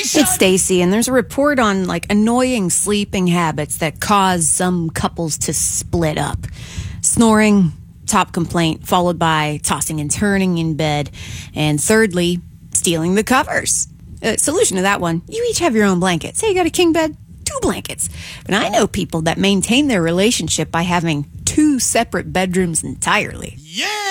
It's Stacy, and there's a report on annoying sleeping habits that cause some couples to split up. Snoring, top complaint, followed by tossing and turning in bed, and thirdly, stealing the covers. Solution to that one, you each have your own blanket. Say you got a king bed, 2 blankets. But I know people that maintain their relationship by having 2 separate bedrooms entirely. Yeah!